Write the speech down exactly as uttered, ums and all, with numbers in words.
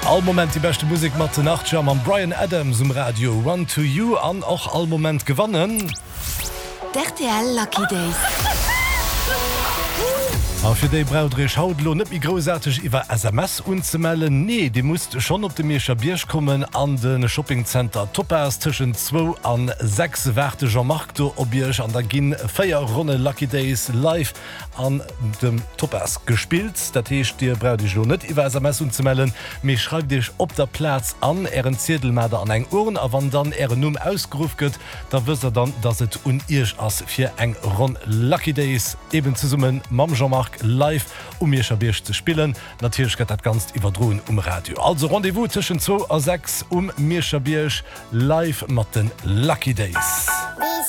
All moment die beste Musik mat de Nachtjam an Brian Adams um Radio Run to You an och all moment gewannen. R T L Lucky Days. A fir déi braudrech hautlo net wie grosäteg iwwer S M S unzemellen. Nee, Di musst schon op de Meerscher Biersch kommen an den Shoppingcenter Topaz tschen zwo an sechs Werte Jean-Marc do op Biersch an der ginn Féier Runne Lucky Days live an dem Topaz gespielt. Dat heecht Dir braudich lo net iwwer S M S unzemellen. méi schreib Dich op der Platz an Ären Ziedelmäder an eng Ohren, a wann dann Äre Numm ausgeruf gëtt, da wës er dann, dats et unirsch ass fir eng Run Lucky Days eben zu summen mam Jean-Marc live um mir Schabiersch zu spielen. Natürlich geht das ganz überdrohen um Radio. Also Rendezvous zwischen zwei und sechs um mir Schabiersch live mit den Lucky Days.